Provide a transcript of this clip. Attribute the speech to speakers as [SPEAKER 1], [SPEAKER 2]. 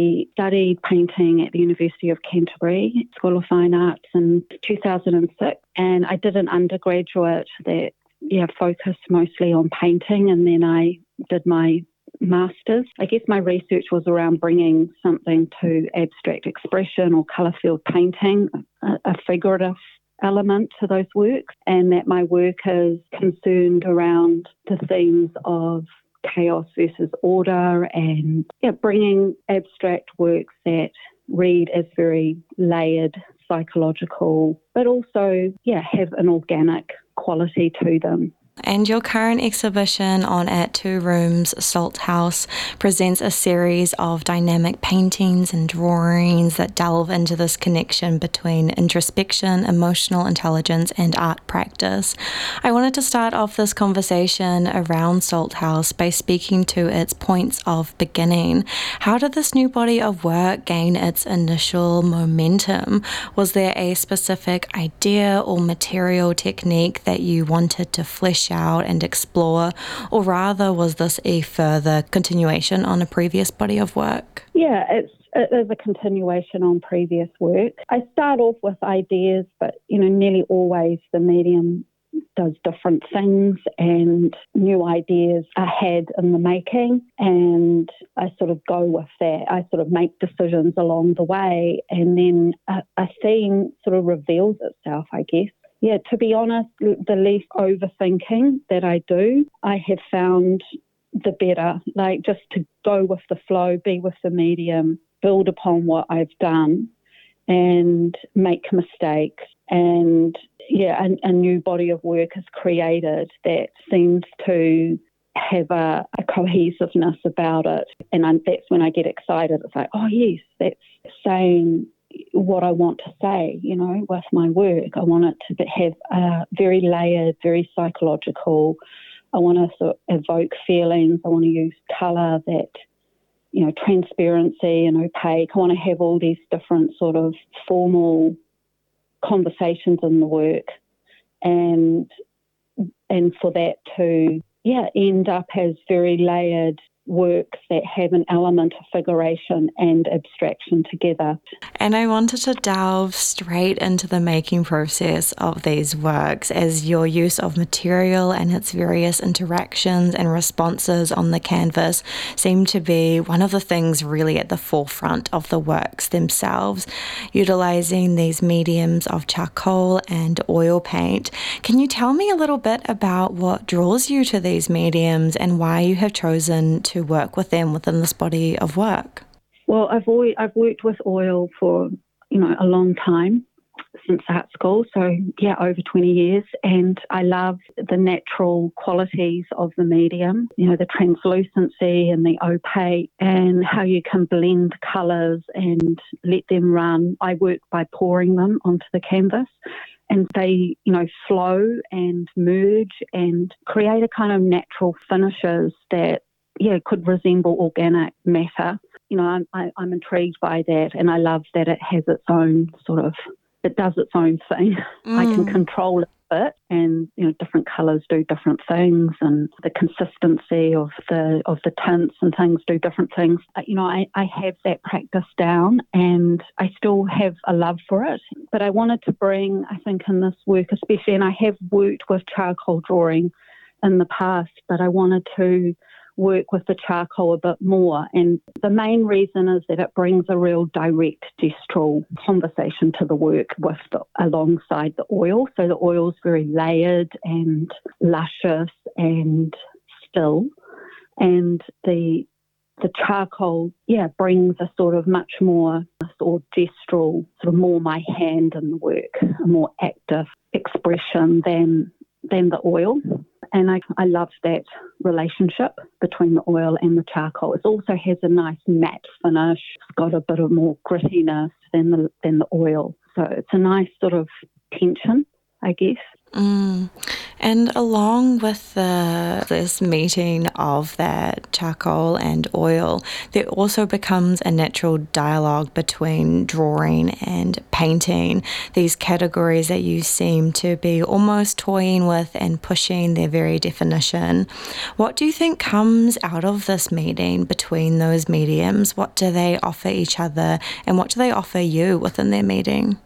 [SPEAKER 1] I studied painting at the University of Canterbury, School of Fine Arts in 2006, and I did an undergraduate that focused mostly on painting, and then I did my master's. I guess my research was around bringing something to abstract expression or colour-filled painting, a figurative element to those works, and that my work is concerned around the themes of chaos versus order and bringing abstract works that read as very layered, psychological, but also have an organic quality to them.
[SPEAKER 2] And your current exhibition on At Two Rooms Salthouse presents a series of dynamic paintings and drawings that delve into this connection between introspection, emotional intelligence, and art practice. I wanted to start off this conversation around Salthouse by speaking to its points of beginning. How did this new body of work gain its initial momentum? Was there a specific idea or material technique that you wanted to flesh out and explore, or rather was this a further continuation on a previous body of work?
[SPEAKER 1] Yeah, it is a continuation on previous work. I start off with ideas, but nearly always the medium does different things and new ideas are had in the making, and I sort of go with that. I sort of make decisions along the way, and then a theme sort of reveals itself, I guess. Yeah, to be honest, the less overthinking that I do, I have found the better. Like, just to go with the flow, be with the medium, build upon what I've done and make mistakes. And a new body of work is created that seems to have a cohesiveness about it. And that's when I get excited. It's like, oh yes, that's saying what I want to say, with my work. I want it to have very layered, very psychological. I want to sort of evoke feelings. I want to use colour that, transparency and opaque. I want to have all these different sort of formal conversations in the work, and for that to end up as very layered works that have an element of figuration and abstraction together.
[SPEAKER 2] And I wanted to delve straight into the making process of these works, as your use of material and its various interactions and responses on the canvas seem to be one of the things really at the forefront of the works themselves, utilising these mediums of charcoal and oil paint. Can you tell me a little bit about what draws you to these mediums and why you have chosen to work with them within this body of work?
[SPEAKER 1] Well, I've worked with oil for a long time, since art school, so over 20 years, and I love the natural qualities of the medium, the translucency and the opaque, and how you can blend colours and let them run. I work by pouring them onto the canvas, and they, flow and merge and create a kind of natural finishes that could resemble organic matter. I'm intrigued by that, and I love that it has its own it does its own thing. I can control it a bit, and different colours do different things, and the consistency of the tints and things do different things. I have that practice down, and I still have a love for it. But I wanted to bring, I think, in this work especially, and I have worked with charcoal drawing in the past, but I wanted to work with the charcoal a bit more, and the main reason is that it brings a real direct gestural conversation to the work alongside the oil. So the oil is very layered and luscious and still, and the charcoal brings a sort of much more sort of gestural, sort of more my hand in the work, a more active expression than the oil. And I love that relationship between the oil and the charcoal. It also has a nice matte finish. It's got a bit of more grittiness than the oil. So it's a nice sort of tension, I guess.
[SPEAKER 2] And along with this meeting of that charcoal and oil, there also becomes a natural dialogue between drawing and painting, these categories that you seem to be almost toying with and pushing their very definition. What do you think comes out of this meeting between those mediums? What do they offer each other, and what do they offer you within their meeting?